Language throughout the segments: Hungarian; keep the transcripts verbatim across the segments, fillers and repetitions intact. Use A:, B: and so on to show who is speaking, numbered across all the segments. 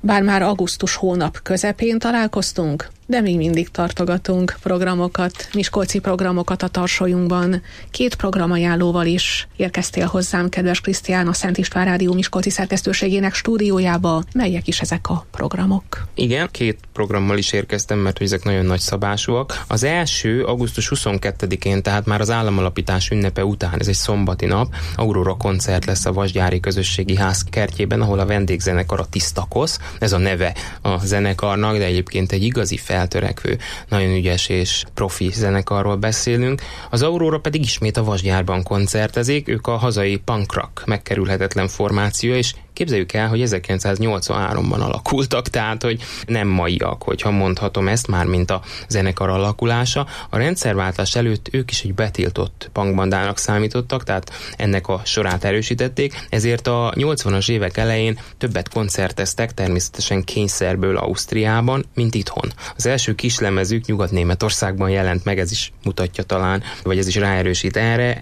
A: Bár már augusztus hónap közepén találkoztunk, de még mindig tartogatunk programokat, miskolci programokat a tarsolyunkban. Két programajánlóval is érkeztél hozzám, kedves Krisztián, a Szent István Rádió miskolci szerkesztőségének stúdiójába. Melyek is ezek a programok?
B: Igen, két programmal is érkeztem, mert hogy ezek nagyon nagy szabásúak. Az első augusztus huszonkettedikén, tehát már az államalapítás ünnepe után, ez egy szombati nap, Aurora koncert lesz a Vasgyári Közösségi Ház kertjében, ahol a vendégzenekar a Tisztakosz, ez a neve a zenekarnak, de egyébként egy igazi feltörekvő, nagyon ügyes és profi zenekarról beszélünk. Az Aurora pedig ismét a Vasgyárban koncertezik, ők a hazai punk rock megkerülhetetlen formáció, és képzeljük el, hogy ezerkilencszáznyolcvanháromban alakultak, tehát hogy nem maiak, hogyha mondhatom ezt, már mint a zenekar alakulása. A rendszerváltás előtt ők is egy betiltott punkbandának számítottak, tehát ennek a sorát erősítették, ezért a nyolcvanas évek elején többet koncerteztek, természetesen kényszerből Ausztriában, mint itthon. Az első kislemezük Nyugat-Németországban jelent meg, ez is mutatja talán, vagy ez is ráerősít erre.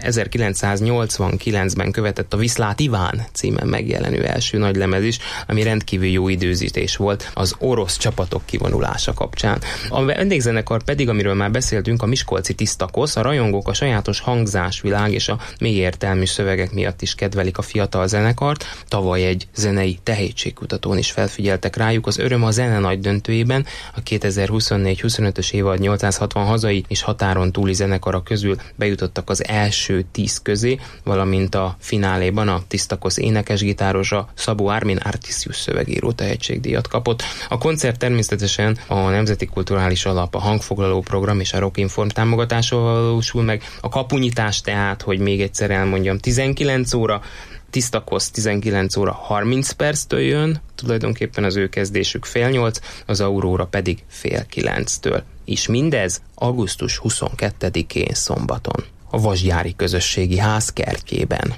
B: ezerkilencszáznyolcvankilencben követett a Viszlát Iván címen megjelenő első nagy lemez is, ami rendkívül jó időzítés volt az orosz csapatok kivonulása kapcsán. A vendégzenekar pedig, amiről már beszéltünk, a miskolci Tisztakosz, a rajongók a sajátos hangzásvilág és a mély értelmű szövegek miatt is kedvelik a fiatal zenekart. Tavaly egy zenei tehetségkutatón is felfigyeltek rájuk. Az Öröm a zene nagy döntőjében a kétezer-huszonnégy huszonötös évad nyolcszázhatvan hazai és határon túli zenekara közül bejutottak az első tíz közé, valamint a fináléban a Tisztakosz énekesgitárosa Szabó Ármin Artisius szövegíró tehetségdíjat kapott. A koncert természetesen a Nemzeti Kulturális Alap, a Hangfoglaló Program és a Rockinform támogatásával valósul meg. A kapunyítás tehát, hogy még egyszer elmondjam, tizenkilenc óra, Tisztakosz tizenkilenc óra harminc perctől jön, tulajdonképpen az ő kezdésük fél nyolc, az Aurora pedig fél kilenctől. És mindez augusztus huszonkettedikén szombaton, a Vasgyári Közösségi Ház kertjében,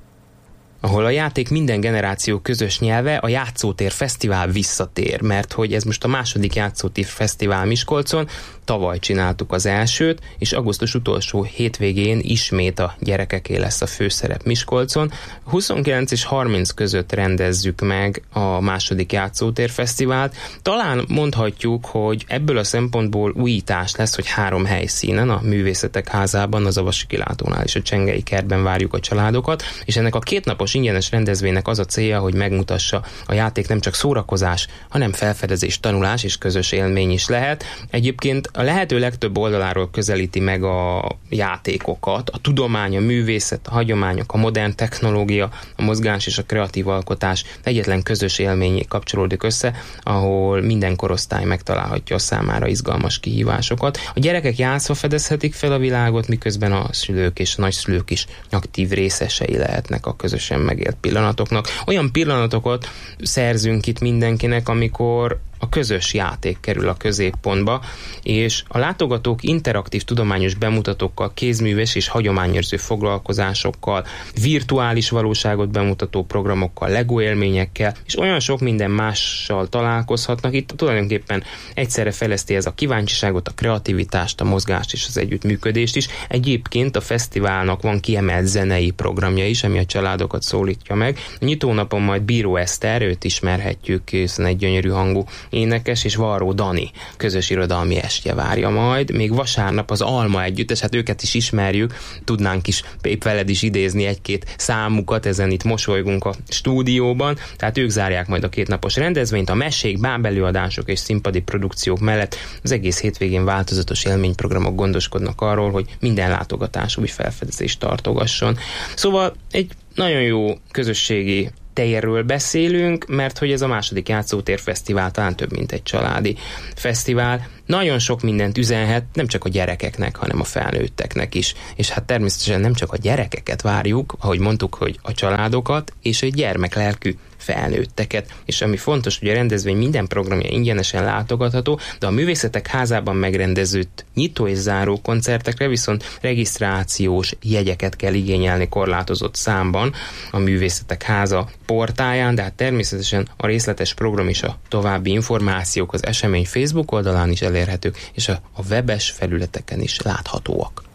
B: ahol a játék minden generáció közös nyelve, a Játszótér Fesztivál visszatér, mert hogy ez most a második Játszótér Fesztivál Miskolcon, tavaly csináltuk az elsőt, és augusztus utolsó hétvégén ismét a gyerekeké lesz a főszerep Miskolcon. huszonkilenc és harminc között rendezzük meg a második Játszótér Fesztivált. Talán mondhatjuk, hogy ebből a szempontból újítás lesz, hogy három helyszínen, a Művészetek Házában, az Avasi Kilátónál és a Csengei Kertben várjuk a családokat, és ennek a kétnapos ingyenes rendezvénynek az a célja, hogy megmutassa, a játék nem csak szórakozás, hanem felfedezés, tanulás és közös élmény is lehet. Egyébként a lehető legtöbb oldaláról közelíti meg a játékokat, a tudomány, a művészet, a hagyományok, a modern technológia, a mozgás és a kreatív alkotás egyetlen közös élményé kapcsolódik össze, ahol minden korosztály megtalálhatja a számára izgalmas kihívásokat. A gyerekek játszva fedezhetik fel a világot, miközben a szülők és a nagyszülők is aktív részesei lehetnek a közösen megélt pillanatoknak. Olyan pillanatokat szerzünk itt mindenkinek, amikor a közös játék kerül a középpontba, és a látogatók interaktív tudományos bemutatókkal, kézműves és hagyományőrző foglalkozásokkal, virtuális valóságot bemutató programokkal, Lego élményekkel, és olyan sok minden mással találkozhatnak. Itt tulajdonképpen egyszerre fejleszti ez a kíváncsiságot, a kreativitást, a mozgást és az együttműködést is. Egyébként a fesztiválnak van kiemelt zenei programja is, ami a családokat szólítja meg. A nyitónapon majd Bíró Eszter, őt ismerhetjük, hiszen egy gyönyörű hangú énekes, és Varró Dani közös irodalmi estje várja majd. Még vasárnap az Alma együttes, hát őket is ismerjük, tudnánk is épp veled is idézni egy-két számukat, ezen itt mosolygunk a stúdióban, tehát ők zárják majd a kétnapos rendezvényt, a mesék, bábelőadások és színpadi produkciók mellett az egész hétvégén változatos élményprogramok gondoskodnak arról, hogy minden látogatás új felfedezést tartogasson. Szóval egy nagyon jó közösségi térről beszélünk, mert hogy ez a második Játszótér Fesztivál talán több, mint egy családi fesztivál. Nagyon sok mindent üzenhet, nem csak a gyerekeknek, hanem a felnőtteknek is. És hát természetesen nem csak a gyerekeket várjuk, ahogy mondtuk, hogy a családokat, és egy gyermeklelkű felnőtteket. És ami fontos, hogy a rendezvény minden programja ingyenesen látogatható, de a Művészetek Házában megrendezett nyitó és záró koncertekre viszont regisztrációs jegyeket kell igényelni korlátozott számban a Művészetek Háza portáján, de hát természetesen a részletes program és a további információk az esemény Facebook oldalán is elérhetők, és a, a webes felületeken is láthatóak.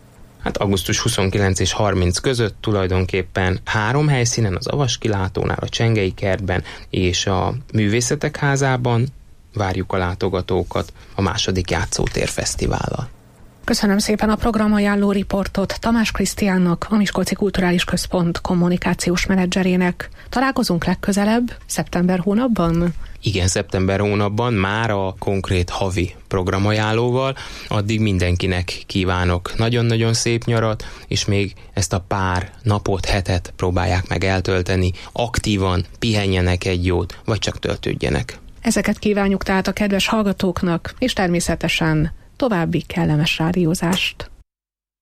B: Hát augusztus huszonkilenc és harminc között tulajdonképpen három helyszínen, az Avas kilátónál, a Csengei kertben és a Művészetek házában várjuk a látogatókat a második Játszótér Fesztivállal.
A: Köszönöm szépen a programajánló riportot Tamás Krisztiánnak, a Miskolci Kulturális Központ kommunikációs menedzserének. Találkozunk legközelebb, szeptember hónapban?
B: Igen, szeptember hónapban már a konkrét havi programajánlóval. Addig mindenkinek kívánok nagyon-nagyon szép nyarat, és még ezt a pár napot, hetet próbálják meg eltölteni, aktívan pihenjenek egy jót, vagy csak töltődjenek.
A: Ezeket kívánjuk tehát a kedves hallgatóknak, és természetesen további kellemes rádiózást.